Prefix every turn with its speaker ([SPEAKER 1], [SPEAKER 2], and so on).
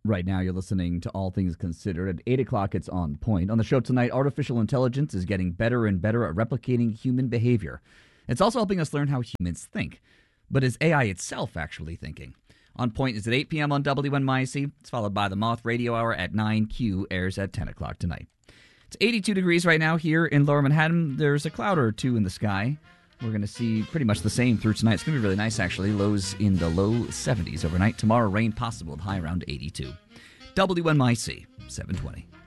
[SPEAKER 1] Right now, you're listening to All Things Considered. At 8 o'clock, it's On Point. On the show tonight, artificial intelligence is getting better and better at replicating human behavior. It's also helping us learn how humans think. But is AI itself actually thinking? On Point is at 8 p.m. on WNYC. It's followed by the Moth Radio Hour at 9. Q airs at 10 o'clock tonight. It's 82 degrees right now here in Lower Manhattan. There's a cloud or two in the sky. We're going to see pretty much the same through tonight. It's going to be really nice, actually. Lows in the low 70s overnight. Tomorrow, rain possible with high around 82. WNYC, 720.